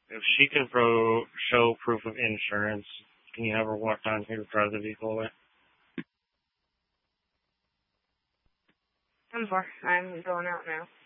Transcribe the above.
If she can show proof of insurance, can you have her walk down here to drive the vehicle away? I'm going out now.